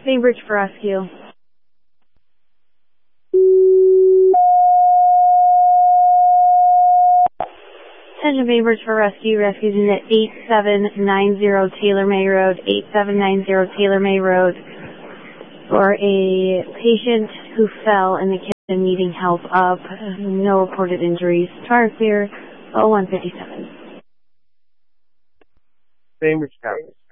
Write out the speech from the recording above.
Bainbridge for rescue. Attention Bainbridge for rescue. Rescue's in at 8790 Taylor May Road, 8790 Taylor May Road, for a patient who fell in the kitchen needing help up. No reported injuries. Car clear, 0157. Bainbridge County.